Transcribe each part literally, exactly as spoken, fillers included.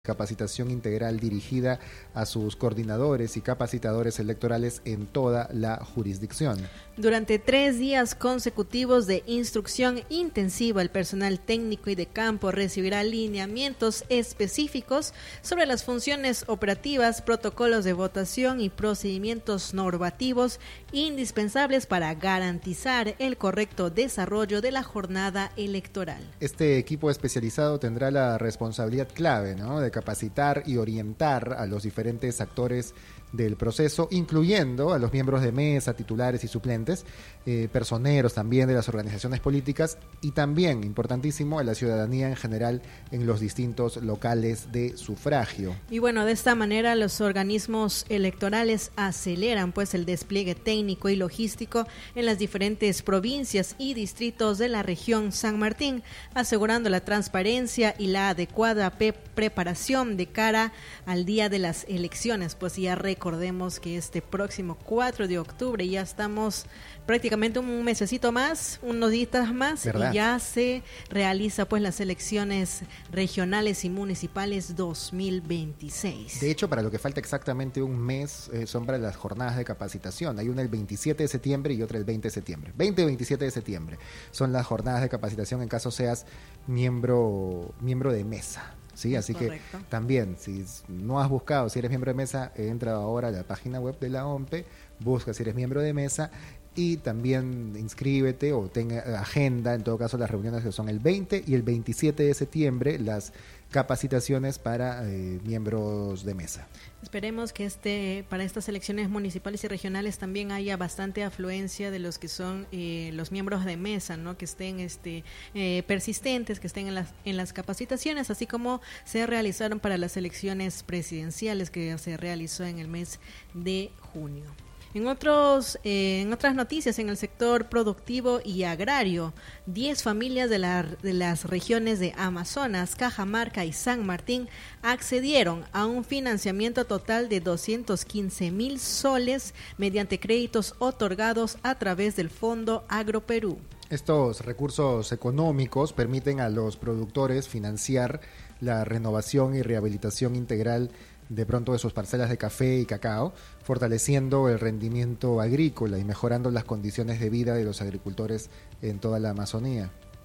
capacitación integral dirigida a sus coordinadores y capacitadores electorales en toda la jurisdicción. Durante tres días consecutivos de instrucción intensiva, el personal técnico y de campo recibirá lineamientos específicos sobre las funciones operativas, protocolos de votación y procedimientos normativos indispensables para garantizar el correcto desarrollo de la jornada electoral. Este equipo especializado tendrá la responsabilidad clave, ¿no?, de capacitar y orientar a los diferentes actores del proceso, incluyendo a los miembros de mesa, titulares y suplentes, eh, personeros también de las organizaciones políticas y también, importantísimo, a la ciudadanía en general en los distintos locales de sufragio. Y bueno, de esta manera los organismos electorales aceleran pues el despliegue técnico y logístico en las diferentes provincias y distritos de la región San Martín, asegurando la transparencia y la adecuada pe- preparación de cara al día de las elecciones. Pues ya recordemos que este próximo cuatro de octubre ya estamos prácticamente un mesecito más, unos días más, ¿verdad? Y ya se realiza pues las elecciones regionales y municipales dos mil veintiséis. De hecho, para lo que falta exactamente un mes, eh, son para las jornadas de capacitación. Hay una el veintisiete de septiembre y otra el veinte de septiembre. veinte y veintisiete de septiembre son las jornadas de capacitación en caso seas miembro, miembro de mesa. Sí, así Correcto. que también, si no has buscado, si eres miembro de mesa, entra ahora a la página web de la O M P E, busca si eres miembro de mesa y también inscríbete o tenga agenda, en todo caso, las reuniones que son el veinte y el veintisiete de septiembre, las capacitaciones para eh, miembros de mesa. Esperemos que este para estas elecciones municipales y regionales también haya bastante afluencia de los que son eh, los miembros de mesa, ¿no?, que estén este eh, persistentes, que estén en las en las capacitaciones, así como se realizaron para las elecciones presidenciales que se realizó en el mes de junio. En otros, eh, en otras noticias, en el sector productivo y agrario, diez familias de, la, de las regiones de Amazonas, Cajamarca y San Martín accedieron a un financiamiento total de doscientos quince mil soles mediante créditos otorgados a través del Fondo Agroperú. Estos recursos económicos permiten a los productores financiar la renovación y rehabilitación integral de pronto de sus parcelas de café y cacao, fortaleciendo el rendimiento agrícola y mejorando las condiciones de vida de los agricultores en toda la Amazonía.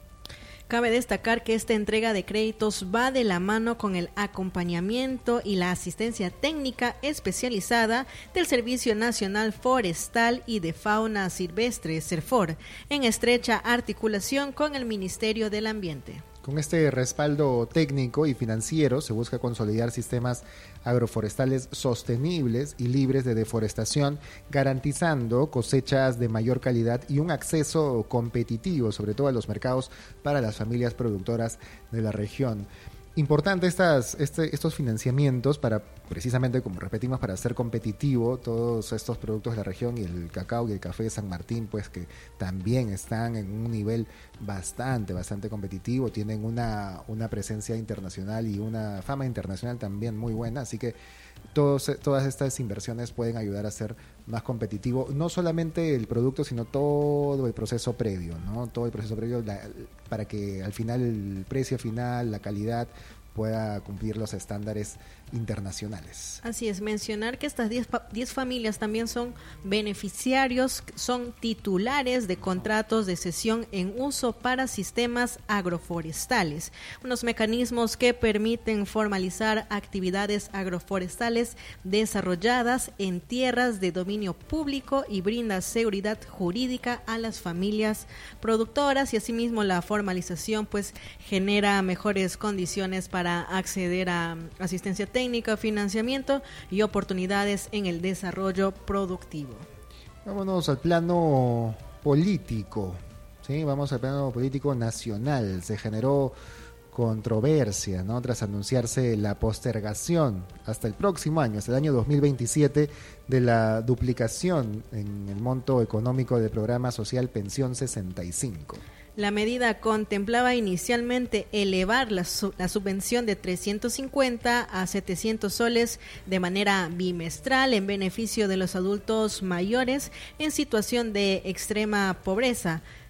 Cabe destacar que esta entrega de créditos va de la mano con el acompañamiento y la asistencia técnica especializada del Servicio Nacional Forestal y de Fauna Silvestre, SERFOR, en estrecha articulación con el Ministerio del Ambiente. Con este respaldo técnico y financiero se busca consolidar sistemas agroforestales sostenibles y libres de deforestación, garantizando cosechas de mayor calidad y un acceso competitivo, sobre todo a los mercados para las familias productoras de la región. Importante estas, este, estos financiamientos para, precisamente como repetimos, para hacer competitivo todos estos productos de la región y el cacao y el café de San Martín, pues que también están en un nivel bastante, bastante competitivo, tienen una, una presencia internacional y una fama internacional también muy buena, así que todos, todas estas inversiones pueden ayudar a ser más competitivo, no solamente el producto, sino todo el proceso previo, ¿no? Todo el proceso previo la, para que al final el precio final, la calidad pueda cumplir los estándares internacionales. Así es, mencionar que estas diez familias también son beneficiarios, son titulares de contratos de cesión en uso para sistemas agroforestales, unos mecanismos que permiten formalizar actividades agroforestales desarrolladas en tierras de dominio público y brinda seguridad jurídica a las familias productoras, y asimismo la formalización pues genera mejores condiciones para acceder a asistencia técnica, financiamiento y oportunidades en el desarrollo productivo. Vámonos al plano político, ¿sí? Vamos al plano político nacional. Se generó controversia, ¿no?, tras anunciarse la postergación hasta el próximo año, hasta el año dos mil veintisiete, de la duplicación en el monto económico del programa social Pensión sesenta y cinco. La medida contemplaba inicialmente elevar la, su- la subvención de trescientos cincuenta a setecientos soles de manera bimestral en beneficio de los adultos mayores en situación de extrema pobreza.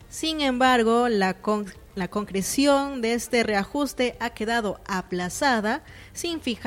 Sin embargo, la, con, la concreción de este reajuste ha quedado aplazada sin fijar